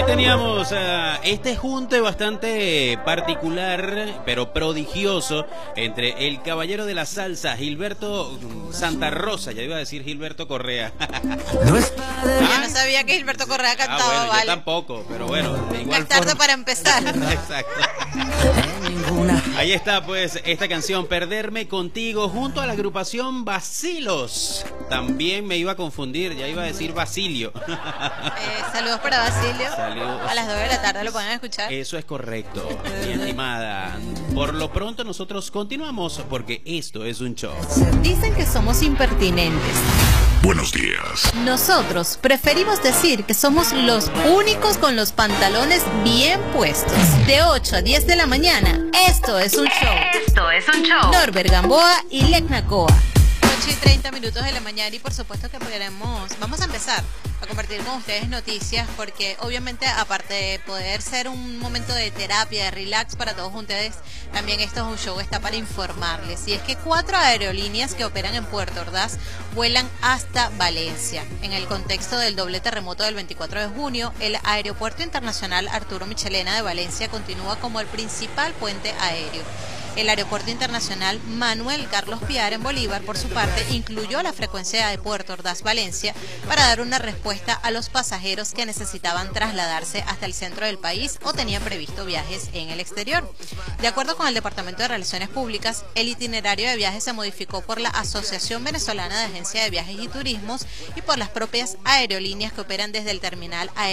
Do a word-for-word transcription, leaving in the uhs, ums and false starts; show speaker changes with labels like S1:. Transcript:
S1: teníamos uh, este junte bastante particular, pero prodigioso, entre el caballero de la salsa, Gilberto Santa Rosa. Ya iba a decir Gilberto Correa.
S2: No es
S3: Yo no sabía que Gilberto Correa cantaba,
S1: ah, bueno,
S3: vale.
S1: Yo tampoco, pero bueno, de igual
S3: Es tarde
S1: forma.
S3: para empezar.
S1: Exacto. Ahí está pues esta canción, Perderme Contigo, junto a la agrupación Bacilos. También me iba a confundir, ya iba a decir Basilio.
S3: Eh, saludos para Basilio.
S1: Saludos.
S3: A las dos de la tarde lo pueden escuchar.
S1: Eso es correcto, mi estimada. Por lo pronto nosotros continuamos porque esto es un show.
S4: Dicen que somos impertinentes.
S2: Buenos días.
S4: Nosotros preferimos decir que somos los únicos con los pantalones bien puestos. De ocho a diez de la mañana, esto es un show.
S5: Esto es un show.
S4: Norbert Gamboa y Lecna Coa.
S3: ocho y treinta minutos de la mañana y por supuesto que queremos, vamos a empezar a compartir con ustedes noticias porque obviamente aparte de poder ser un momento de terapia, de relax para todos ustedes, también esto es un show, está para informarles. Y es que cuatro aerolíneas que operan en Puerto Ordaz vuelan hasta Valencia. En el contexto del doble terremoto del veinticuatro de junio, el Aeropuerto Internacional Arturo Michelena de Valencia continúa como el principal puente aéreo. El Aeropuerto Internacional Manuel Carlos Piar en Bolívar, por su parte, incluyó la frecuencia de Puerto Ordaz-Valencia para dar una respuesta a los pasajeros que necesitaban trasladarse hasta el centro del país o tenían previsto viajes en el exterior. De acuerdo con el Departamento de Relaciones Públicas, el itinerario de viajes se modificó por la Asociación Venezolana de Agencias de Viajes y Turismos y por las propias aerolíneas que operan desde el terminal aéreo